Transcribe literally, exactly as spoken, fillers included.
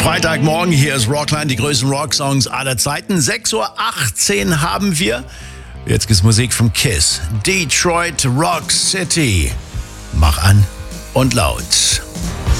Freitagmorgen, hier ist Rockline, die größten Rocksongs aller Zeiten. sechs Uhr achtzehn haben wir. Jetzt gibt's Musik vom Kiss. Detroit Rock City. Mach an und laut.